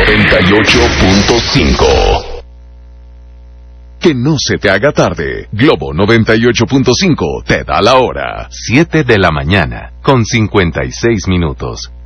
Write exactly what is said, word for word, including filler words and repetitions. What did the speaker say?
noventa y ocho punto cinco. Que no se te haga tarde. Globo noventa y ocho punto cinco te da la hora. siete de la mañana, con cincuenta y seis minutos.